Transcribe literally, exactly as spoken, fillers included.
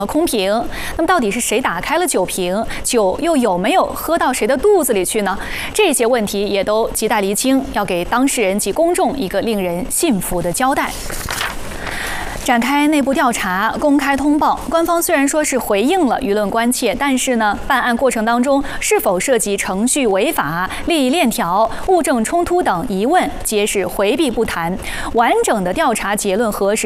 空瓶，那么到底是谁打开了酒瓶？酒又有没有喝到谁的肚子里去呢？这些问题也都亟待厘清，要给当事人及公众一个令人信服的交代。 展开内部调查，公开通报。官方虽然说是回应了舆论关切，但是呢，办案过程当中是否涉及程序违法、利益链条、物证冲突等疑问，皆是回避不谈。完整的调查结论核实。